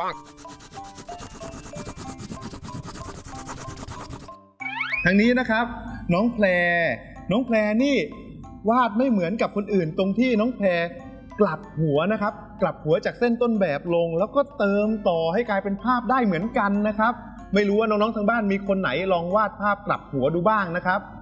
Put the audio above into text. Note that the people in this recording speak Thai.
ทางนี้นะครับน้องแพรนี่วาดไม่เหมือนกับคนอื่นตรงที่น้องแพรกลับหัวนะครับกลับหัวจากเส้นต้นแบบลงแล้วก็เติมต่อให้กลายเป็นภาพได้เหมือนกันนะครับไม่รู้ว่าน้องๆทางบ้านมีคนไหนลองวาดภาพกลับหัวดูบ้างนะครับ